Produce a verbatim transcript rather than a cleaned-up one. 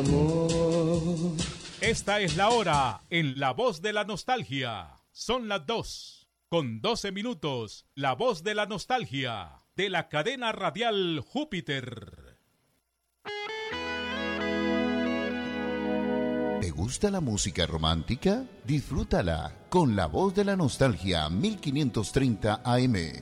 Esta es la hora en La Voz de la Nostalgia. Son las dos, con doce minutos. La Voz de la Nostalgia, de la cadena radial Júpiter. ¿Te gusta la música romántica? Disfrútala con La Voz de la Nostalgia mil quinientos treinta A M.